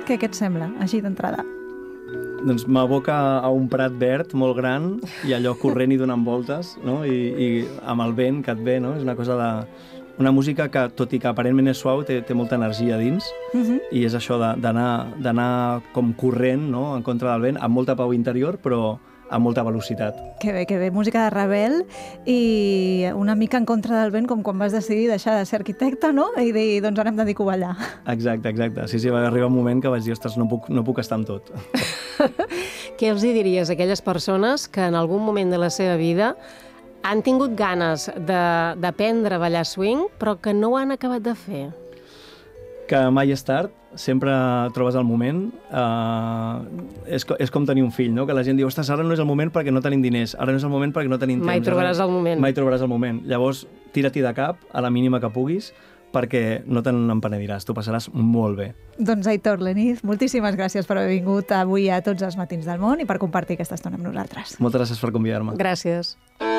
Què et sembla, així d'entrada? Doncs m'aboca a un prat verd molt gran i allò corrent i donant voltes, no? I amb el vent que et ve, no? És una cosa de... Una música que, tot i que aparentment és suau, té molta energia dins, i és això d'anar com corrent, no? En contra del vent, amb molta pau interior, però amb molta velocitat. Que bé. Música de rebel i una mica en contra del vent, com quan vas decidir deixar de ser arquitecte, no? I dir, doncs ara em dedico a ballar. Exacte. Sí, va arribar un moment que vaig dir, ostres, no puc estar amb tot. Què els diries a aquelles persones que en algun moment de la seva vida han tingut ganes d'aprendre a ballar swing, però que no ho han acabat de fer? Que mai és tard, sempre trobes el moment. És com tenir un fill, no? Que la gent diu, ostres, ara no és el moment perquè no tenim diners, ara no és el moment perquè no tenim temps. Mai trobaràs el moment. Mai trobaràs el moment. Llavors, tira-t'hi de cap a la mínima que puguis, perquè no te n'empenediràs, t'ho passaràs molt bé. Doncs Aitor Leniz, moltíssimes gràcies per haver vingut avui a Tots els matins del món i per compartir aquesta estona amb nosaltres. Moltes gràcies per convidar-me. Gràcies.